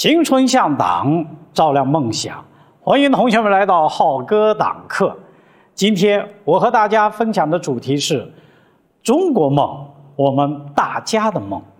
青春向党，照亮梦想。欢迎同学们来到浩哥党课。今天我和大家分享的主题是中国梦，我们大家的梦。